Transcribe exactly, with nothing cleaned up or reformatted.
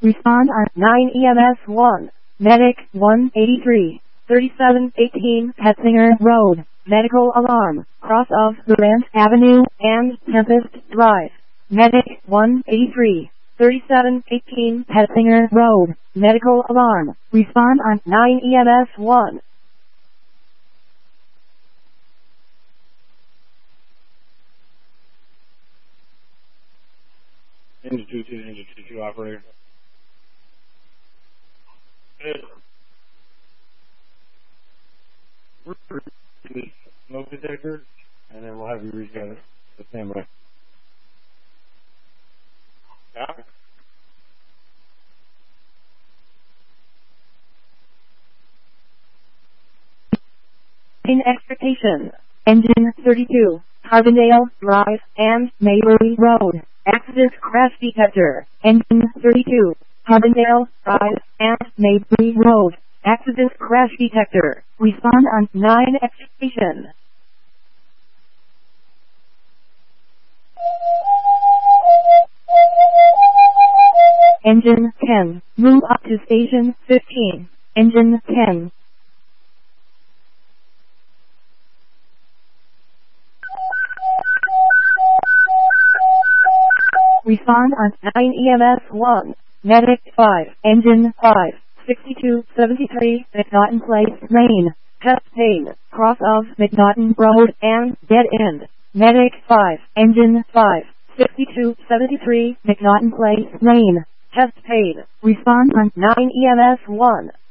Respond on nine E M S one. Medic one eighty-three, thirty-seven eighteen Hetzinger Road. Medical alarm. Cross of Durant Avenue and Tempest Drive. Medic one eighty-three, thirty-seven eighteen Hetzinger Road. Medical alarm. Respond on nine E M S one. Engine two two, engine two two operator. Smoke detector, and then we'll have you reach out the same way. Yeah. In expectation. Engine thirty-two, Carbondale Drive and Maybury Road. Accident crash detector. Engine thirty-two, Carbondale Drive and Maybury Road. Accident crash detector. Respond on nine expectation. Engine ten, move up to station fifteen. Engine ten. Respond on nine E M S one. Medic five, Engine five, sixty-two seventy-three, McNaughton Place, Maine. Chest pain, cross of McNaughton Road and dead end. Medic five, Engine five, sixty-two seventy-three, McNaughton Place, Maine. Chest pain. Respond on nine E M S one.